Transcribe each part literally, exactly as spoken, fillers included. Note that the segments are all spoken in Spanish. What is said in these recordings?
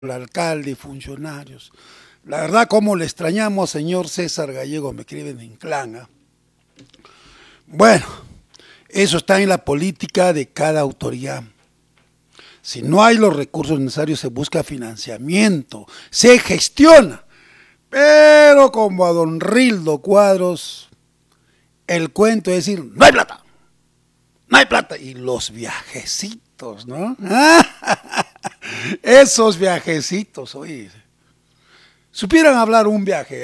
el alcalde y funcionarios. La verdad, cómo le extrañamos, señor César Gallego, me escriben en clan. ¿eh? Bueno, eso está en la política de cada autoridad. Si no hay los recursos necesarios, se busca financiamiento, se gestiona. Pero como a don Rildo Cuadros, el cuento es decir, no hay plata, no hay plata. Y los viajecitos, ¿no? Esos viajecitos, oye. Supieran hablar un viaje.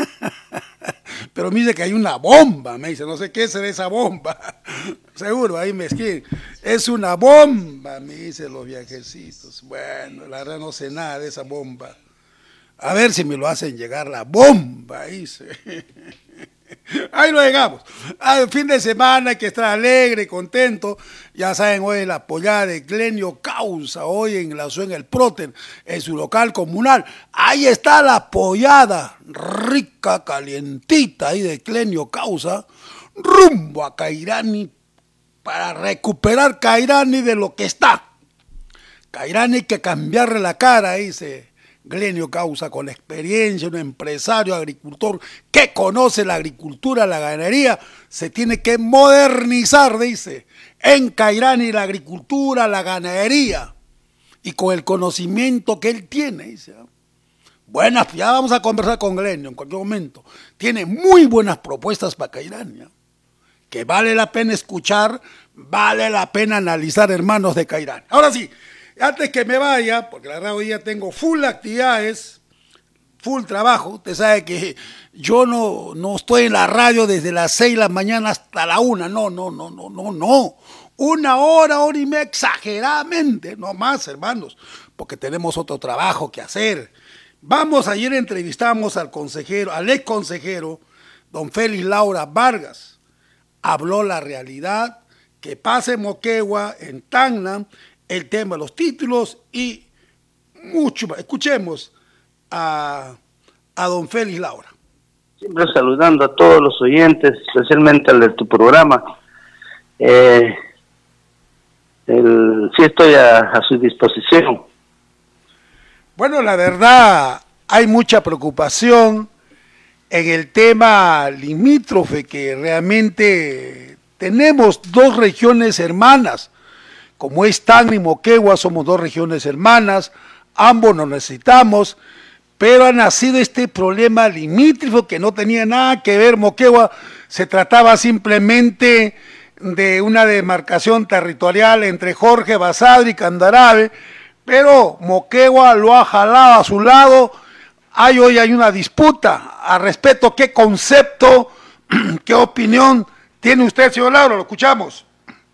Pero me dice que hay una bomba, me dice, no sé qué será esa bomba. Seguro, ahí me escriben. Es una bomba, me dice los viajecitos. Bueno, la verdad no sé nada de esa bomba. A ver si me lo hacen llegar la bomba, dice. Ahí lo llegamos. Al fin de semana hay que estar alegre, contento. Ya saben, hoy la apoyada de Clenio Causa, hoy en la en el Proten, en su local comunal. Ahí está la apoyada, rica, calientita, ahí de Clenio Causa, rumbo a Cairani, para recuperar Cairani de lo que está. Cairani hay que cambiarle la cara, dice Clenio Causa, con la experiencia, un empresario, agricultor que conoce la agricultura, la ganadería, se tiene que modernizar, dice, en Cairani la agricultura, la ganadería, y con el conocimiento que él tiene, dice. Buenas, ya vamos a conversar con Clenio en cualquier momento. Tiene muy buenas propuestas para Cairani, ¿eh? Que vale la pena escuchar, vale la pena analizar, hermanos de Cairani. Ahora sí, antes que me vaya, porque la verdad hoy ya tengo full actividades, full trabajo. Usted sabe que yo no, no estoy en la radio desde las seis de la mañana hasta la una. No, no, no, no, no, no. Una hora, hora y media exageradamente, no más, hermanos, porque tenemos otro trabajo que hacer. Vamos, ayer entrevistamos al consejero, al ex consejero, don Félix Laura Vargas. Habló la realidad que pasa en Moquegua, en Tacna, el tema de los títulos y mucho más. Escuchemos a, a don Félix Laura. Siempre saludando a todos los oyentes, especialmente al de tu programa. Eh, el, sí estoy a, a su disposición. Bueno, la verdad, hay mucha preocupación en el tema limítrofe, que realmente tenemos dos regiones hermanas. Como es Tacna y Moquegua, somos dos regiones hermanas, ambos nos necesitamos, pero ha nacido este problema limítrofe que no tenía nada que ver. Moquegua se trataba simplemente de una demarcación territorial entre Jorge Basadre y Candarave, pero Moquegua lo ha jalado a su lado. Hay hoy hay una disputa al respecto. ¿Qué concepto, qué opinión tiene usted, señor Lauro? Lo escuchamos.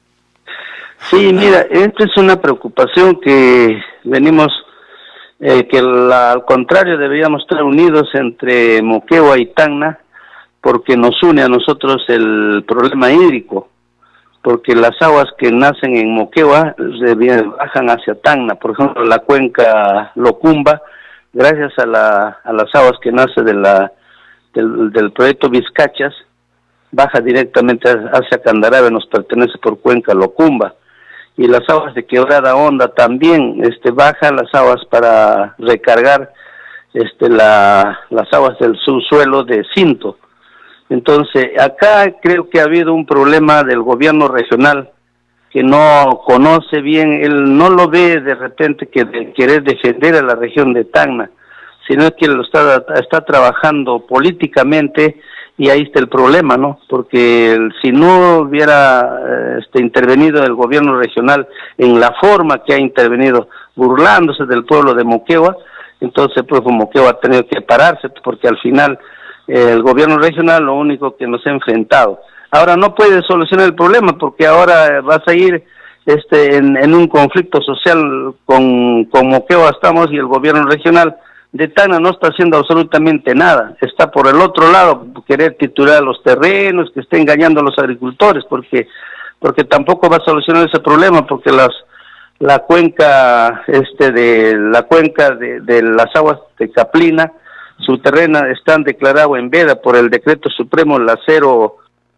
Sí, mira, esta es una preocupación que venimos, eh, que la, al contrario deberíamos estar unidos entre Moquegua y Tacna, porque nos une a nosotros el problema hídrico, porque las aguas que nacen en Moquegua se bajan hacia Tacna. Por ejemplo, la cuenca Locumba, gracias a, la, a las aguas que nace de la, del, del proyecto Vizcachas, baja directamente hacia Candarave, nos pertenece por cuenca Locumba. Y las aguas de Quebrada Honda también este, bajan las aguas para recargar este, la, las aguas del subsuelo de Cinto. Entonces, acá creo que ha habido un problema del gobierno regional que no conoce bien, él no lo ve de repente que de querer defender a la región de Tacna, sino que lo está, está trabajando políticamente. Y ahí está el problema, ¿no? Porque el, si no hubiera este, intervenido el gobierno regional en la forma que ha intervenido, burlándose del pueblo de Moquegua, entonces pues Moquegua ha tenido que pararse, porque al final eh, el gobierno regional lo único que nos ha enfrentado. Ahora no puede solucionar el problema, porque ahora va a seguir este, en, en un conflicto social con, con Moquegua estamos, y el gobierno regional de Tacna no está haciendo absolutamente nada, está por el otro lado, querer titular los terrenos, que esté engañando a los agricultores, porque porque tampoco va a solucionar ese problema, porque las la cuenca este de la cuenca de, de las aguas de Caplina, su terreno están declarado en veda por el decreto supremo la cero.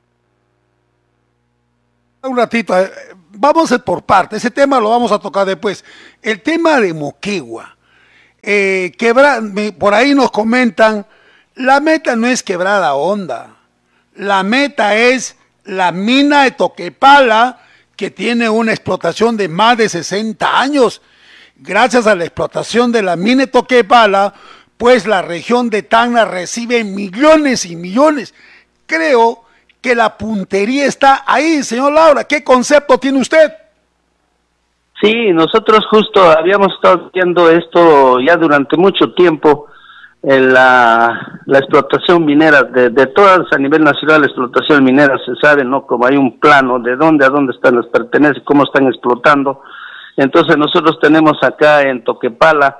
Un ratito, eh, vamos a ir por parte, ese tema lo vamos a tocar después. El tema de Moquegua. eh, quebra, me, por ahí nos comentan, la meta no es Quebrada Honda, la meta es la mina de Toquepala, que tiene una explotación de más de sesenta años. Gracias a la explotación de la mina de Toquepala, pues la región de Tacna recibe millones y millones. Creo que la puntería está ahí, señor Laura. ¿Qué concepto tiene usted? Sí, nosotros justo habíamos estado viendo esto ya durante mucho tiempo, en la, la explotación minera, de, de todas a nivel nacional, la explotación minera se sabe, ¿no? Como hay un plano de dónde a dónde están las pertenencias, cómo están explotando. Entonces nosotros tenemos acá en Toquepala,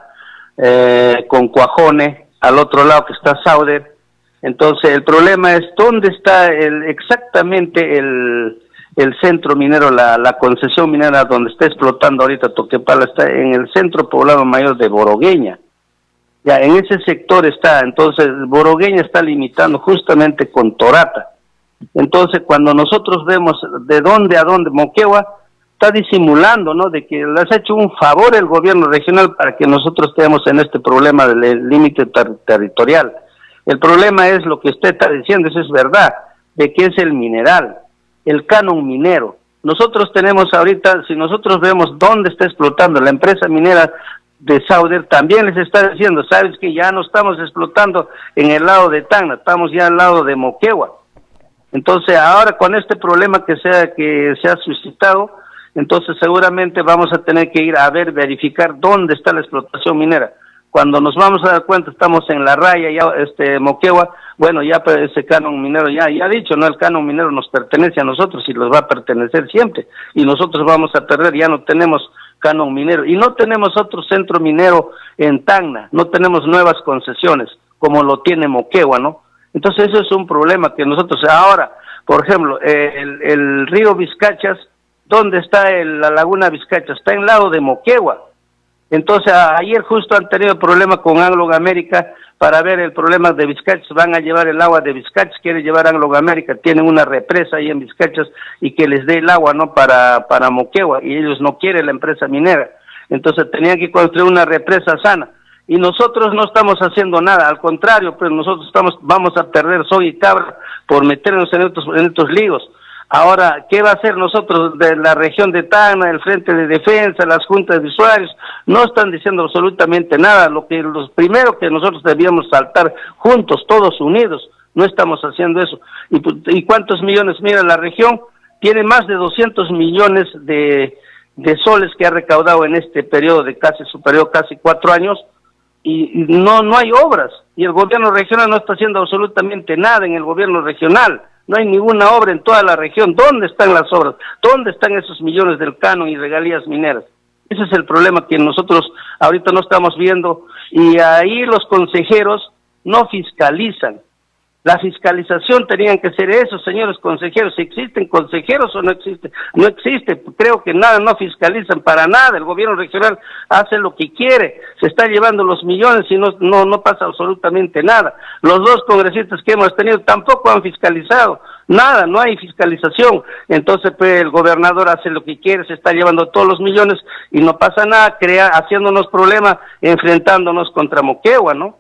eh, con Cuajone, al otro lado que está Sauder. Entonces el problema es dónde está el, exactamente el, el centro minero, la, la concesión minera donde está explotando ahorita Toquepala, está en el centro poblado mayor de Borogueña. Ya, en ese sector está, entonces Borogueña está limitando justamente con Torata. Entonces cuando nosotros vemos de dónde a dónde, Moquegua está disimulando, ¿no? De que les ha hecho un favor el gobierno regional para que nosotros estemos en este problema del límite ter territorial. El problema es lo que usted está diciendo, eso es verdad, de que es el mineral, el canon minero. Nosotros tenemos ahorita, si nosotros vemos dónde está explotando la empresa minera de Sauder, también les está diciendo, sabes que ya no estamos explotando en el lado de Tacna, estamos ya al lado de Moquegua. Entonces ahora con este problema que se ha, que se ha suscitado, entonces seguramente vamos a tener que ir a ver, verificar dónde está la explotación minera. Cuando nos vamos a dar cuenta, estamos en la raya, ya este Moquegua, bueno, ya ese canon minero, ya, ya ha dicho, ¿no? El canon minero nos pertenece a nosotros y nos va a pertenecer siempre, y nosotros vamos a perder, ya no tenemos canon minero, y no tenemos otro centro minero en Tacna, no tenemos nuevas concesiones, como lo tiene Moquegua, ¿no? Entonces eso es un problema que nosotros, ahora, por ejemplo, eh, el, el río Vizcachas, ¿dónde está el, la laguna Vizcachas? Está en el lado de Moquegua. Entonces, a, ayer justo han tenido problema con Anglo América para ver el problema de Vizcachas, van a llevar el agua de Vizcachas, quiere llevar Anglo América, tienen una represa ahí en Vizcachas y que les dé el agua, ¿no? Para, para Moquegua, y ellos no quieren la empresa minera. Entonces tenían que construir una represa sana. Y nosotros no estamos haciendo nada, al contrario, pues nosotros estamos, vamos a perder soy y cabra por meternos en estos, en estos líos. Ahora, ¿qué va a hacer nosotros de la región de Tacna, el Frente de Defensa, las juntas de usuarios? No están diciendo absolutamente nada. Lo que los primero que nosotros debíamos saltar juntos, todos unidos, no estamos haciendo eso. ¿Y, y cuántos millones? Mira, la región tiene más de doscientos millones de, de soles que ha recaudado en este periodo de casi, su periodo casi cuatro años, y, y no, no hay obras. Y el gobierno regional no está haciendo absolutamente nada en el gobierno regional. No hay ninguna obra en toda la región. ¿Dónde están las obras? ¿Dónde están esos millones del canon y regalías mineras? Ese es el problema que nosotros ahorita no estamos viendo, y ahí los consejeros no fiscalizan. La fiscalización tenían que ser esos señores consejeros. Si existen consejeros o no existen, no existe. Creo que nada, no fiscalizan para nada. El gobierno regional hace lo que quiere, se está llevando los millones y no, no, no pasa absolutamente nada. Los dos congresistas que hemos tenido tampoco han fiscalizado nada, no hay fiscalización. Entonces pues, el gobernador hace lo que quiere, se está llevando todos los millones y no pasa nada, crea, haciéndonos problemas, enfrentándonos contra Moquegua, ¿no?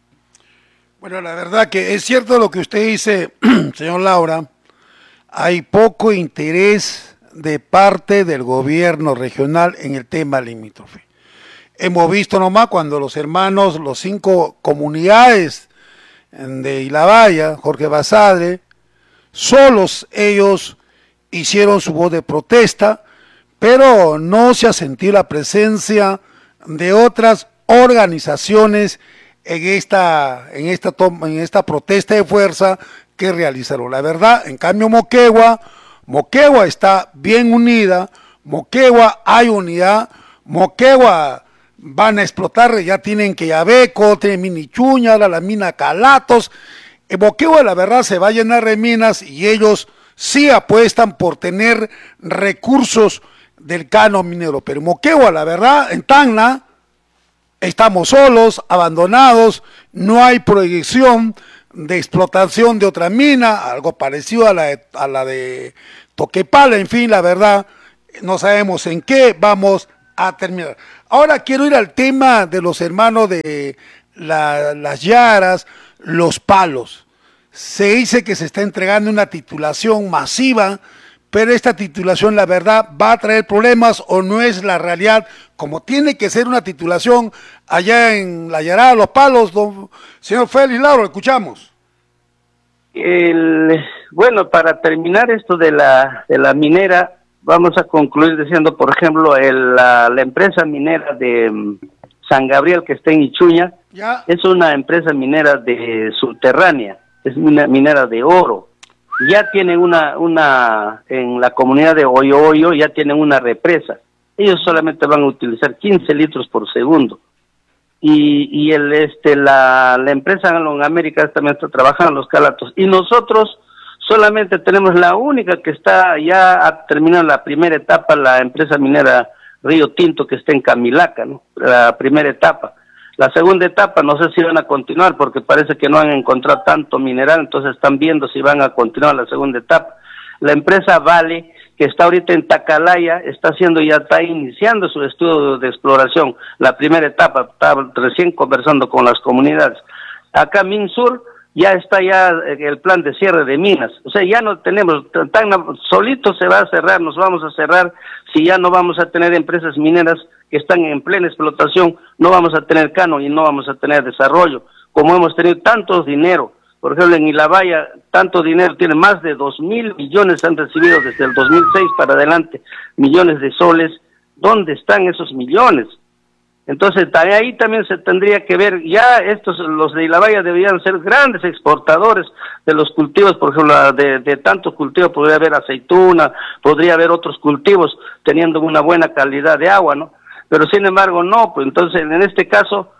Bueno, la verdad que es cierto lo que usted dice, señor Laura, hay poco interés de parte del gobierno regional en el tema limítrofe. Hemos visto nomás cuando los hermanos, los cinco comunidades de Ilabaya, Jorge Basadre, solos ellos hicieron su voz de protesta, pero no se ha sentido la presencia de otras organizaciones en esta, en esta toma, en esta protesta de fuerza que realizaron. La verdad, en cambio Moquegua, Moquegua está bien unida, Moquegua hay unidad, Moquegua van a explotar, ya tienen Queyabeco, tienen Minichuña, la, la mina Calatos. En Moquegua la verdad se va a llenar de minas y ellos sí apuestan por tener recursos del canon minero, pero Moquegua la verdad, en Tacna, estamos solos, abandonados, no hay proyección de explotación de otra mina, algo parecido a la de, a la de Toquepala. En fin, la verdad, no sabemos en qué vamos a terminar. Ahora quiero ir al tema de los hermanos de la, las Yaras, los Palos. Se dice que se está entregando una titulación masiva, pero esta titulación, la verdad, va a traer problemas o no es la realidad, como tiene que ser una titulación allá en la Yarada, Los Palos, don señor Félix Lauro, escuchamos. El, bueno, para terminar esto de la, de la minera, vamos a concluir diciendo, por ejemplo, el, la, la empresa minera de um, San Gabriel, que está en Ichuña, ¿ya? Es una empresa minera de subterránea, es una minera de oro. Ya tienen una, una, en la comunidad de Hoyo Hoyo, ya tienen una represa. Ellos solamente van a utilizar quince litros por segundo. Y, y el, este, la, la empresa Anglo América también está trabajando en los calatos. Y nosotros solamente tenemos la única que está, ya ha terminado la primera etapa, la empresa minera Río Tinto, que está en Camilaca, ¿no? La primera etapa. La segunda etapa no sé si van a continuar porque parece que no han encontrado tanto mineral, entonces están viendo si van a continuar la segunda etapa. La empresa Vale, que está ahorita en Tacalaya, está haciendo, ya está iniciando su estudio de exploración, la primera etapa, está recién conversando con las comunidades. Acá Minsur ya está ya el plan de cierre de minas, o sea, ya no tenemos, tan solito se va a cerrar, nos vamos a cerrar si ya no vamos a tener empresas mineras que están en plena explotación, no vamos a tener cano y no vamos a tener desarrollo, como hemos tenido tanto dinero, por ejemplo en Ilabaya, tanto dinero, tiene más de dos mil millones han recibido desde el dos mil seis para adelante, millones de soles, ¿dónde están esos millones? Entonces ahí también se tendría que ver, ya estos, los de Ilabaya deberían ser grandes exportadores de los cultivos, por ejemplo, de, de tantos cultivos, podría haber aceituna, podría haber otros cultivos teniendo una buena calidad de agua, ¿no? Pero sin embargo no, pues entonces en este caso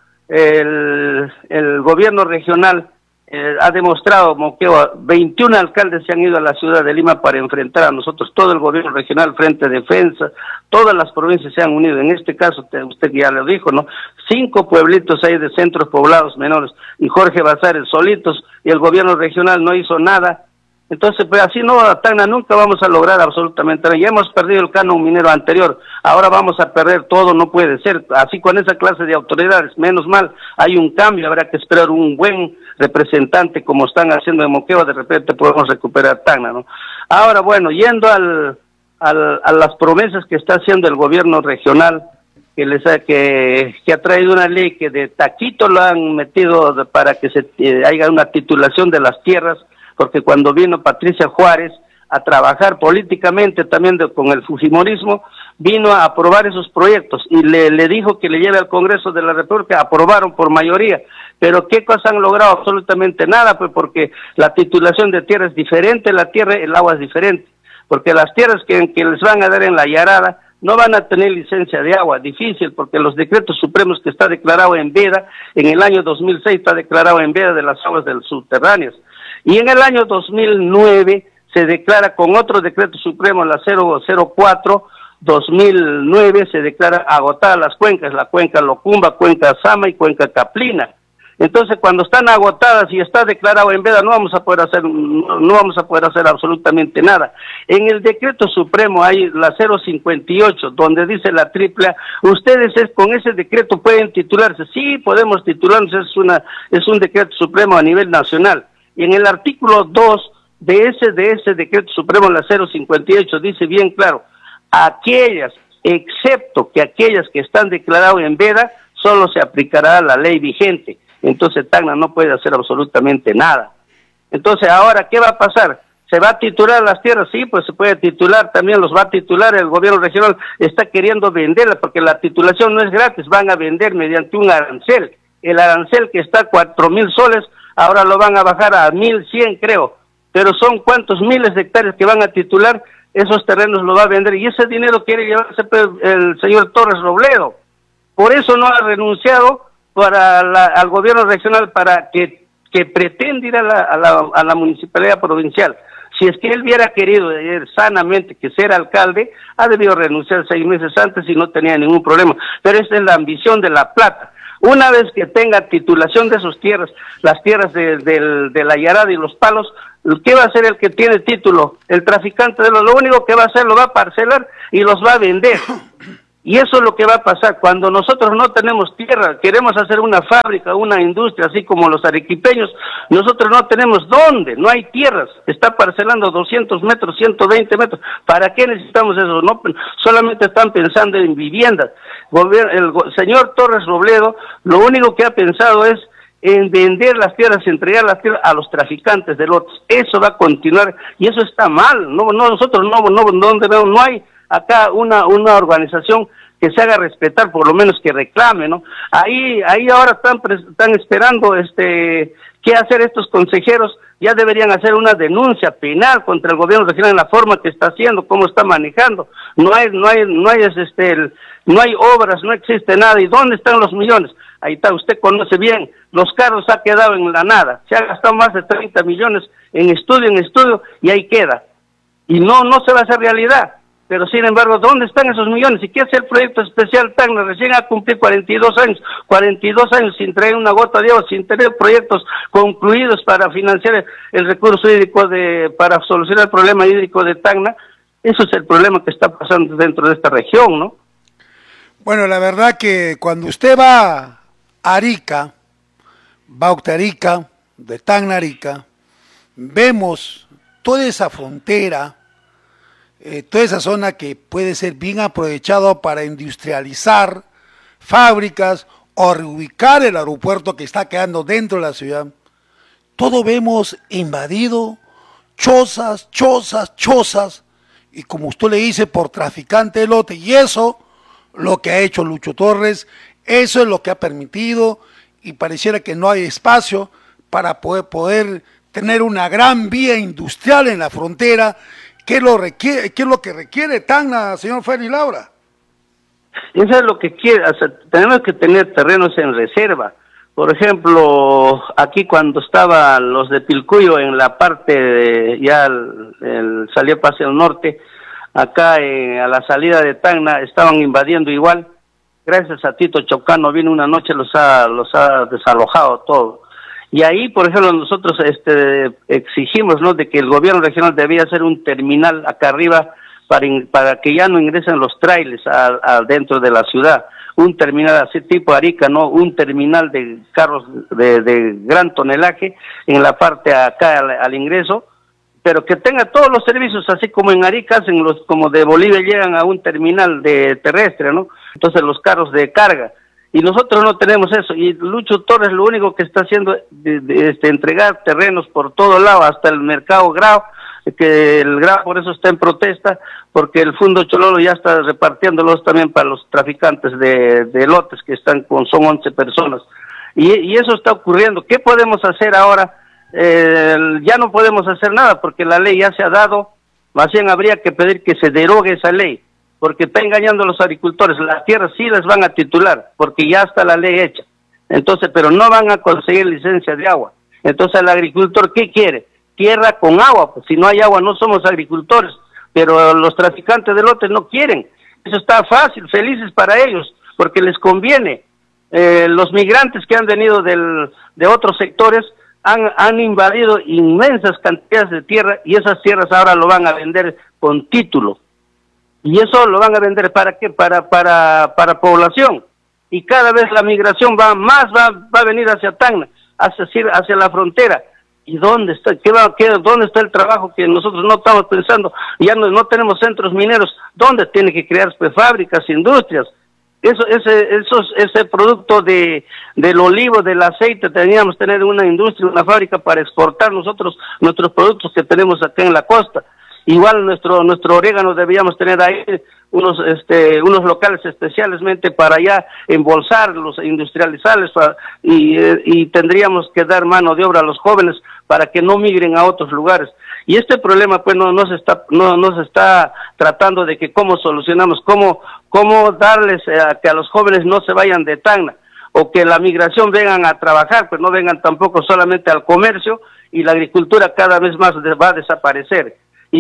el, el gobierno regional eh, ha demostrado, Moquegua, veintiún alcaldes se han ido a la ciudad de Lima para enfrentar a nosotros, todo el gobierno regional, Frente Defensa, todas las provincias se han unido, en este caso usted ya lo dijo, ¿no? Cinco pueblitos ahí de centros poblados menores, y Jorge Bazares solitos, y el gobierno regional no hizo nada. Entonces, pues así no, Tacna, nunca vamos a lograr absolutamente nada. Ya hemos perdido el canon minero anterior, ahora vamos a perder todo, no puede ser. Así con esa clase de autoridades, menos mal, hay un cambio, habrá que esperar un buen representante como están haciendo en Moquegua, de repente podemos recuperar Tacna, ¿no? Ahora, bueno, yendo al, al, a las promesas que está haciendo el gobierno regional, que les ha, que, que ha traído una ley que de taquito lo han metido de, para que se eh, haya una titulación de las tierras, porque cuando vino Patricia Juárez a trabajar políticamente también de, con el fujimorismo, vino a aprobar esos proyectos y le, le dijo que le lleve al Congreso de la República, aprobaron por mayoría, pero ¿qué cosa han logrado? Absolutamente nada, pues porque la titulación de tierra es diferente, la tierra, el agua es diferente, porque las tierras que, que les van a dar en la Yarada no van a tener licencia de agua, difícil, porque los decretos supremos que está declarado en veda, en el año dos mil seis está declarado en veda de las aguas del subterráneas. Y en el año dos mil nueve se declara con otro decreto supremo, la cero cero cuatro dos mil nueve, se declara agotadas las cuencas, la cuenca Locumba, cuenca Sama y cuenca Caplina. Entonces, cuando están agotadas y está declarado en veda, no vamos a poder hacer, no, no vamos a poder hacer absolutamente nada. En el decreto supremo hay la cero cincuenta y ocho, donde dice la triple A, ustedes es, con ese decreto pueden titularse. Sí, podemos titularnos, es una, es un decreto supremo a nivel nacional. Y en el artículo dos de ese, de ese decreto supremo, la cero cincuenta y ocho, dice bien claro, aquellas, excepto que aquellas que están declaradas en veda, solo se aplicará la ley vigente. Entonces Tacna no puede hacer absolutamente nada. Entonces ahora, ¿qué va a pasar? ¿Se va a titular las tierras? Sí, pues se puede titular, también los va a titular, el gobierno regional está queriendo venderla, porque la titulación no es gratis, van a vender mediante un arancel. El arancel que está a cuatro mil soles, ahora lo van a bajar a mil cien, creo, pero son cuántos miles de hectáreas que van a titular, esos terrenos lo va a vender, y ese dinero quiere llevarse el señor Torres Robledo. Por eso no ha renunciado para la, al gobierno regional, para que, que pretende ir a la, a, la, a la municipalidad provincial. Si es que él hubiera querido eh, sanamente que ser alcalde, ha debido renunciar seis meses antes y no tenía ningún problema. Pero esa es la ambición de La Plata. Una vez que tenga titulación de sus tierras, las tierras de, de, de la Yarada y los Palos, ¿qué va a hacer el que tiene título? El traficante de los, lo único que va a hacer, lo va a parcelar y los va a vender. Y eso es lo que va a pasar cuando nosotros no tenemos tierra, queremos hacer una fábrica, una industria, así como los arequipeños, nosotros no tenemos dónde, no hay tierras, está parcelando doscientos metros, ciento veinte metros, ¿para qué necesitamos eso? No, solamente están pensando en viviendas. El señor Torres Robledo lo único que ha pensado es en vender las tierras, entregar las tierras a los traficantes de lotes. Eso va a continuar y eso está mal. No, no nosotros no, no, no, no, no hay acá una una organización que se haga respetar, por lo menos que reclame, ¿no? Ahí ahí ahora están están esperando este qué hacer estos consejeros. Ya deberían hacer una denuncia penal contra el gobierno regional en la forma que está haciendo, cómo está manejando. No hay no hay no hay este el, no hay obras, no existe nada. ¿Y dónde están los millones? Ahí está, usted conoce bien, los carros ha quedado en la nada, se ha gastado más de treinta millones en estudio, en estudio, y ahí queda. Y no, no se va a hacer realidad, pero sin embargo, ¿dónde están esos millones? ¿Y qué hace el proyecto especial Tacna? Recién ha cumplido cuarenta y dos años, cuarenta y dos años sin traer una gota de agua, sin tener proyectos concluidos para financiar el, el recurso hídrico, de para solucionar el problema hídrico de Tacna. Eso es el problema que está pasando dentro de esta región, ¿no? Bueno, la verdad que cuando usted va Arica, Bauta-Arica, de Tacna Arica, vemos toda esa frontera, eh, toda esa zona que puede ser bien aprovechado para industrializar fábricas o reubicar el aeropuerto que está quedando dentro de la ciudad. Todo vemos invadido, chozas, chozas, chozas, y como usted le dice, por traficante de lote, y eso lo que ha hecho Lucho Torres. Eso es lo que ha permitido y pareciera que no hay espacio para poder, poder tener una gran vía industrial en la frontera. ¿Qué es lo, requiere, qué es lo que requiere Tacna, señor Félix Laura? Eso es lo que quiere, o sea, tenemos que tener terrenos en reserva. Por ejemplo, aquí cuando estaban los de Pilcuyo en la parte, de, ya el, el, salió hacia el norte, acá eh, a la salida de Tacna estaban invadiendo igual. Gracias a Tito Chocano vino una noche, los ha los ha desalojado todo. Y ahí, por ejemplo, nosotros este exigimos, ¿no?, de que el gobierno regional debía hacer un terminal acá arriba para in, para que ya no ingresen los trailers a, a dentro de la ciudad. Un terminal así tipo Arica, ¿no? Un terminal de carros de, de gran tonelaje en la parte acá al, al ingreso, pero que tenga todos los servicios, así como en Arica hacen los, como de Bolivia llegan a un terminal de terrestre, ¿no? Entonces los carros de carga, y nosotros no tenemos eso, y Lucho Torres lo único que está haciendo es de, de, este, entregar terrenos por todo lado, hasta el mercado Grau, que el Grau por eso está en protesta, porque el Fundo Chololo ya está repartiéndolos también para los traficantes de, de lotes, que están con, son once personas, y, y eso está ocurriendo. ¿Qué podemos hacer ahora? Eh, ya no podemos hacer nada porque la ley ya se ha dado, más bien habría que pedir que se derogue esa ley, porque está engañando a los agricultores. Las tierras sí las van a titular, porque ya está la ley hecha, entonces, pero no van a conseguir licencia de agua. Entonces el agricultor, ¿qué quiere? Tierra con agua, pues si no hay agua no somos agricultores, pero los traficantes de lotes no quieren. Eso está fácil, felices para ellos, porque les conviene. Eh, los migrantes que han venido del, de otros sectores Han, han invadido inmensas cantidades de tierra y esas tierras ahora lo van a vender con título. Y eso lo van a vender ¿para qué? Para para para población. Y cada vez la migración va más, va va a venir hacia Tacna, hacia, hacia la frontera. ¿Y dónde está? ¿Qué va, qué, ¿Dónde está el trabajo que nosotros no estamos pensando? Ya no, no tenemos centros mineros. ¿Dónde tiene que crear pues, fábricas, industrias? Eso, ese, esos, ese producto de del olivo, del aceite, teníamos que tener una industria, una fábrica para exportar nosotros nuestros productos que tenemos acá en la costa. Igual nuestro nuestro orégano debíamos tener ahí unos este unos locales especialmente para ya embolsarlos, industrializarlos para, y, y tendríamos que dar mano de obra a los jóvenes para que no migren a otros lugares. Y este problema pues no, no se está no, no se está tratando de que cómo solucionamos, cómo cómo darles a que a los jóvenes no se vayan de Tacna o que la migración vengan a trabajar, pues no vengan tampoco solamente al comercio, y la agricultura cada vez más va a desaparecer.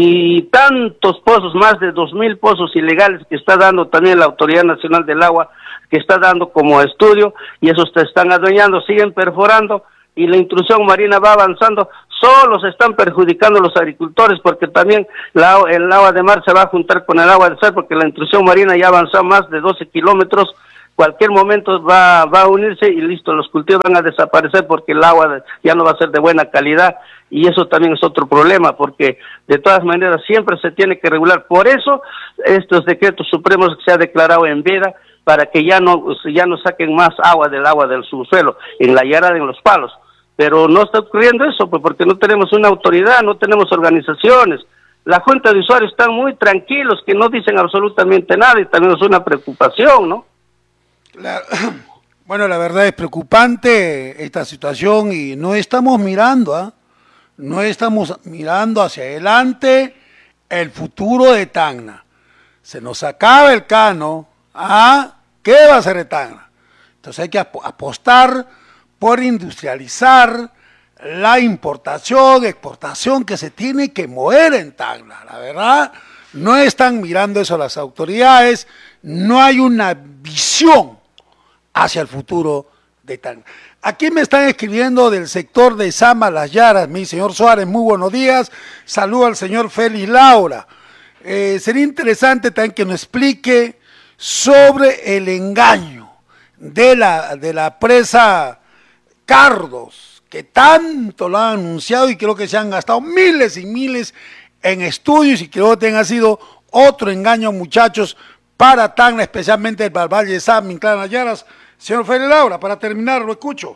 Y tantos pozos, más de dos mil pozos ilegales que está dando también la Autoridad Nacional del Agua, que está dando como estudio, y esos te están adueñando, siguen perforando, y la intrusión marina va avanzando solo se están perjudicando los agricultores, porque también la, el agua de mar se va a juntar con el agua de sal, porque la intrusión marina ya avanzó más de doce kilómetros, cualquier momento va, va a unirse y listo, los cultivos van a desaparecer porque el agua de, ya no va a ser de buena calidad, y eso también es otro problema, porque de todas maneras siempre se tiene que regular. Por eso estos decretos supremos que se ha declarado en veda, para que ya no, ya no saquen más agua del agua del subsuelo, en la yarada, en los palos. Pero no está ocurriendo eso, pues porque no tenemos una autoridad, no tenemos organizaciones. La Junta de Usuarios están muy tranquilos, que no dicen absolutamente nada, y también es una preocupación, ¿no? La, bueno, la verdad es preocupante esta situación y no estamos mirando, ¿ah? ¿eh? No estamos mirando hacia adelante el futuro de Tacna. Se nos acaba el cano, ¿ah? ¿Qué va a hacer de Tacna? Entonces hay que ap apostar por industrializar la importación, exportación que se tiene que mover en Tacna. La verdad, no están mirando eso las autoridades, no hay una visión hacia el futuro de Tacna. Aquí me están escribiendo del sector de Sama, Las Yaras, mi señor Suárez, muy buenos días, saludo al señor Félix Laura. Eh, sería interesante también que nos explique sobre el engaño de la, de la presa Cardos, que tanto lo han anunciado y creo que se han gastado miles y miles en estudios y creo que ha sido otro engaño, muchachos, para Tacna, especialmente el Valle de Sama, Inclán, Las Yaras. Señor Félix Laura, para terminar, lo escucho.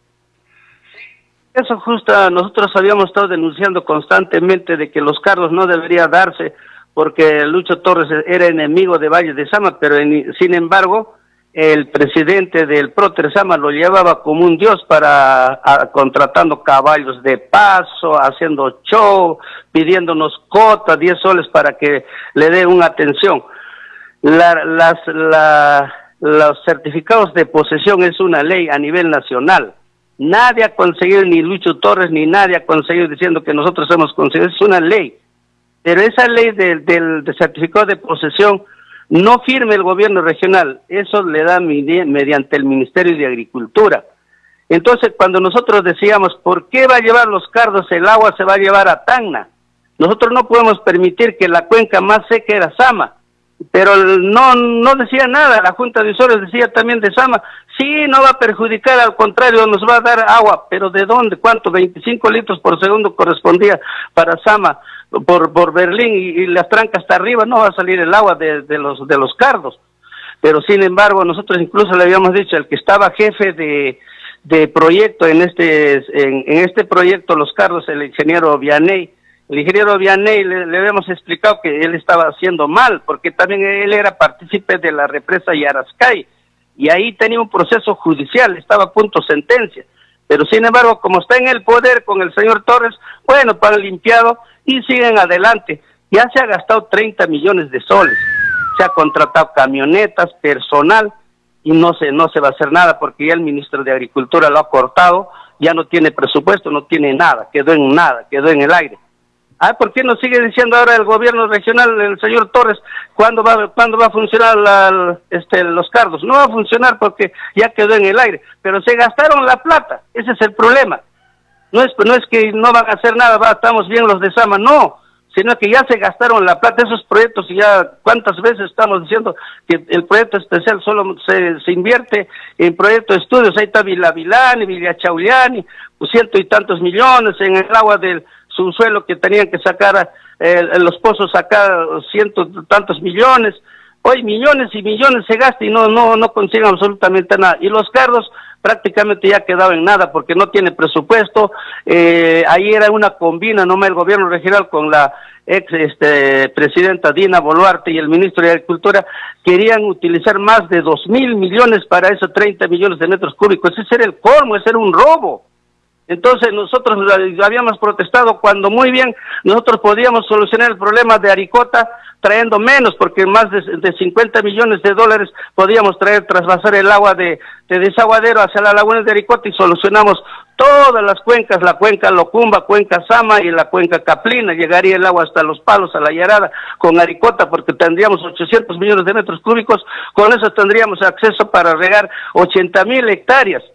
Eso justo, nosotros habíamos estado denunciando constantemente de que los cargos no debería darse porque Lucho Torres era enemigo de Valle de Sama, pero en, sin embargo el presidente del Próter Sama lo llevaba como un dios para a, contratando caballos de paso, haciendo show, pidiéndonos cotas, diez soles para que le dé una atención. La, las, la, los certificados de posesión es una ley a nivel nacional. Nadie ha conseguido, ni Lucho Torres, ni nadie ha conseguido diciendo que nosotros hemos conseguido, es una ley. Pero esa ley del, del, del certificado de posesión no firme el gobierno regional, eso le da mediante el Ministerio de Agricultura. Entonces, cuando nosotros decíamos, ¿por qué va a llevar los cardos? El agua se va a llevar a Tacna. Nosotros no podemos permitir que la cuenca más seca era Sama. Pero no no decía nada, la Junta de Usuarios decía también de Sama, sí, no va a perjudicar, al contrario, nos va a dar agua, pero ¿de dónde? ¿Cuánto? veinticinco litros por segundo correspondía para Sama, por por Berlín, y, y las trancas hasta arriba, no va a salir el agua de, de los de los cardos. Pero sin embargo, nosotros incluso le habíamos dicho, el que estaba jefe de, de proyecto en este, en, en este proyecto, los cardos, el ingeniero Vianey, El ingeniero Vianey le, le habíamos explicado que él estaba haciendo mal, porque también él era partícipe de la represa Yarascay, y ahí tenía un proceso judicial, estaba a punto de sentencia. Pero sin embargo, como está en el poder con el señor Torres, bueno, para el limpiado, y siguen adelante. Ya se ha gastado treinta millones de soles, se ha contratado camionetas, personal, y no se, no se va a hacer nada, porque ya el ministro de Agricultura lo ha cortado, ya no tiene presupuesto, no tiene nada, quedó en nada, quedó en el aire. Ah, ¿por qué nos sigue diciendo ahora el gobierno regional, el señor Torres, cuándo va, cuándo va a funcionar la, este, los cardos? No va a funcionar porque ya quedó en el aire, pero se gastaron la plata, ese es el problema. No es, no es que no van a hacer nada, va, estamos bien los de Sama, no, sino que ya se gastaron la plata, esos proyectos, y ya cuántas veces estamos diciendo que el proyecto especial solo se, se invierte en proyectos de estudios, ahí está Vilavilani, Villachauliani, pues ciento y tantos millones, en el agua del subsuelo que tenían que sacar, eh, los pozos sacar cientos tantos millones, hoy millones y millones se gasta y no no no consiguen absolutamente nada, y los cardos prácticamente ya quedado en nada porque no tiene presupuesto. Eh, ahí era una combina nomás el gobierno regional con la ex este, presidenta Dina Boluarte y el ministro de Agricultura, querían utilizar más de dos mil millones para esos treinta millones de metros cúbicos. Ese era el colmo, ese era un robo. Entonces nosotros habíamos protestado cuando muy bien nosotros podíamos solucionar el problema de Aricota trayendo menos, porque más de, de cincuenta millones de dólares podíamos traer, trasvasar el agua de, de desaguadero hacia la laguna de Aricota, y solucionamos todas las cuencas, la cuenca Locumba, cuenca Sama y la cuenca Caplina. Llegaría el agua hasta los palos, a la Yarada, con Aricota, porque tendríamos ochocientos millones de metros cúbicos, con eso tendríamos acceso para regar ochenta mil hectáreas.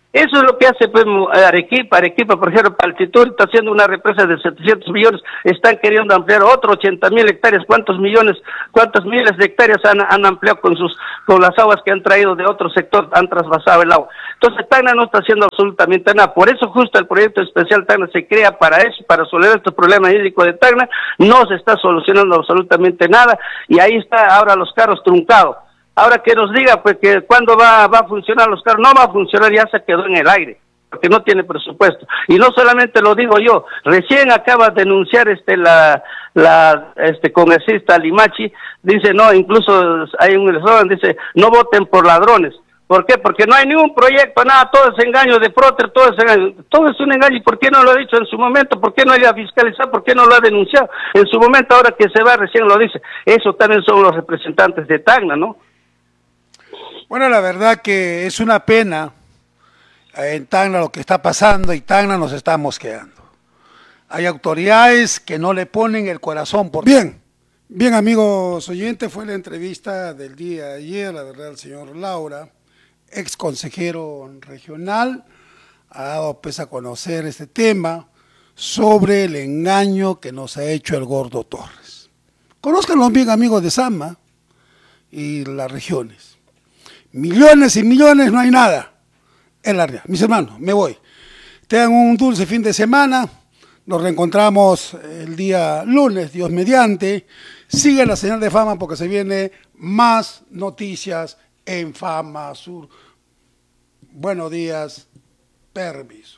Eso es lo que hace pues, Arequipa. Arequipa, por ejemplo, Paltitur está haciendo una represa de setecientos millones, están queriendo ampliar otro ochenta mil hectáreas. ¿Cuántos millones, cuántas miles de hectáreas han, han ampliado con sus con las aguas que han traído de otro sector, han trasvasado el agua? Entonces Tacna no está haciendo absolutamente nada. Por eso justo el proyecto especial Tacna se crea para eso, para resolver este problema hídrico de Tacna. No se está solucionando absolutamente nada y ahí está ahora los carros truncados. Ahora que nos diga, pues, que cuándo va, va a funcionar los carros, no va a funcionar, ya se quedó en el aire, porque no tiene presupuesto. Y no solamente lo digo yo, recién acaba de denunciar este, la, la, este, congresista Limachi, dice, no, incluso hay un eslogan, dice, no voten por ladrones. ¿Por qué? Porque no hay ningún proyecto, nada, todo es engaño de Proter, todo es engaño, todo es un engaño. ¿Y por qué no lo ha dicho en su momento? ¿Por qué no lo ha fiscalizado? ¿Por qué no lo ha denunciado? En su momento, ahora que se va, recién lo dice. Eso también son los representantes de Tacna, ¿no? Bueno, la verdad que es una pena en Tacna lo que está pasando y Tacna nos está mosqueando. Hay autoridades que no le ponen el corazón por... Bien, bien amigos oyentes, fue la entrevista del día de ayer, la verdad, el señor Laura, ex consejero regional, ha dado pues a conocer este tema sobre el engaño que nos ha hecho el Gordo Torres. Conózcanlo bien amigos de Sama y las regiones. Millones y millones, no hay nada en la realidad. Mis hermanos, me voy. Tengan un dulce fin de semana. Nos reencontramos el día lunes, Dios mediante. Sigan la señal de Fama porque se viene más noticias en Fama Sur. Buenos días. Permiso.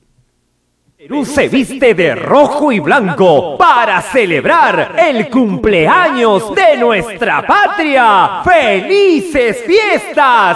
Perú se viste de rojo y blanco para celebrar el cumpleaños de nuestra patria. ¡Felices fiestas,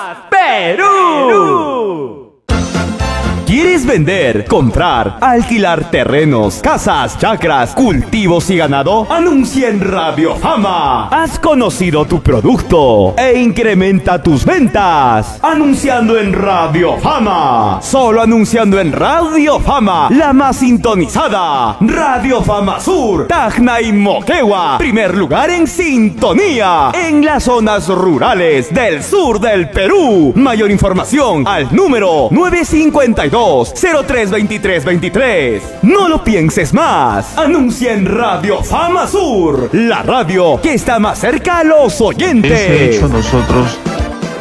Perú! ¿Quieres vender, comprar, alquilar terrenos, casas, chacras, cultivos y ganado? Anuncia en Radio Fama. Has conocido tu producto e incrementa tus ventas. Anunciando en Radio Fama. Solo anunciando en Radio Fama, la más sintonizada. Radio Fama Sur, Tacna y Moquegua. Primer lugar en sintonía en las zonas rurales del sur del Perú. Mayor información al número nueve cinco dos, cero tres veintitrés veintitrés. No lo pienses más. Anuncia en Radio Fama Sur, la radio que está más cerca a los oyentes. Ese hecho nosotros